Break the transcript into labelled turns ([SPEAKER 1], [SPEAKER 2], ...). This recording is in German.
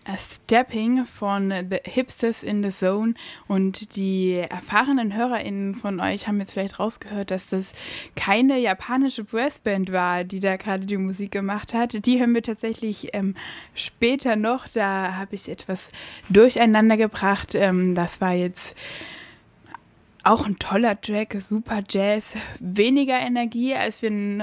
[SPEAKER 1] Stepping von The Hipsters in the Zone, und die erfahrenen HörerInnen von euch haben jetzt vielleicht rausgehört, dass das keine japanische Brassband war, die da gerade die Musik gemacht hat. Die hören wir tatsächlich später noch. Da habe ich etwas durcheinander gebracht. Das war jetzt auch ein toller Track, super Jazz, weniger Energie, als wir